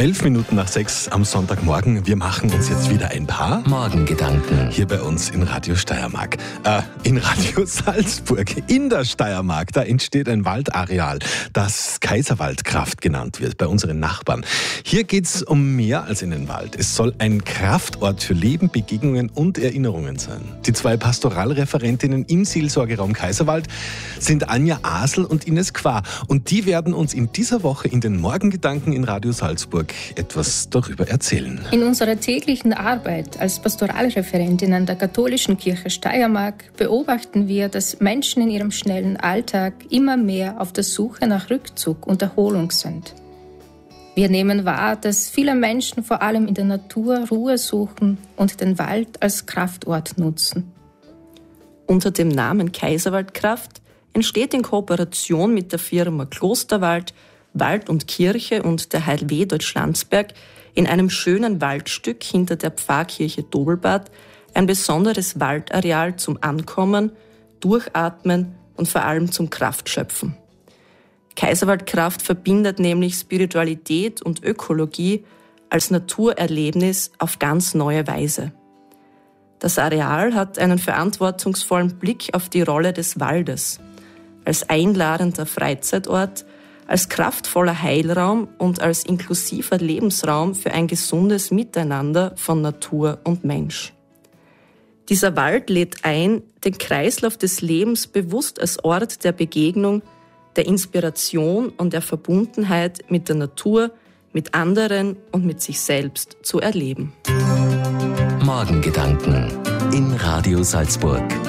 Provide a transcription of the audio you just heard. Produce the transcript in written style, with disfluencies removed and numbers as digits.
6:11 am Sonntagmorgen. Wir machen uns jetzt wieder ein paar Morgengedanken. Hier bei uns in Radio Steiermark. In Radio Salzburg, in der Steiermark. Da entsteht ein Waldareal, das Kaiserwaldkraft genannt wird, bei unseren Nachbarn. Hier geht es um mehr als in den Wald. Es soll ein Kraftort für Leben, Begegnungen und Erinnerungen sein. Die zwei Pastoralreferentinnen im Seelsorgeraum Kaiserwald sind Anja Asel und Ines Qua. Und die werden uns in dieser Woche in den Morgengedanken in Radio Salzburg etwas darüber erzählen. In unserer täglichen Arbeit als Pastoralreferentinnen der Katholischen Kirche Steiermark beobachten wir, dass Menschen in ihrem schnellen Alltag immer mehr auf der Suche nach Rückzug und Erholung sind. Wir nehmen wahr, dass viele Menschen vor allem in der Natur Ruhe suchen und den Wald als Kraftort nutzen. Unter dem Namen Kaiserwaldkraft entsteht in Kooperation mit der Firma Klosterwald, Wald und Kirche und der HLW Deutschlandsberg in einem schönen Waldstück hinter der Pfarrkirche Dobelbad ein besonderes Waldareal zum Ankommen, Durchatmen und vor allem zum Kraftschöpfen. Kaiserwaldkraft verbindet nämlich Spiritualität und Ökologie als Naturerlebnis auf ganz neue Weise. Das Areal hat einen verantwortungsvollen Blick auf die Rolle des Waldes, als einladender Freizeitort, als kraftvoller Heilraum und als inklusiver Lebensraum für ein gesundes Miteinander von Natur und Mensch. Dieser Wald lädt ein, den Kreislauf des Lebens bewusst als Ort der Begegnung, der Inspiration und der Verbundenheit mit der Natur, mit anderen und mit sich selbst zu erleben. Morgengedanken in Radio Salzburg.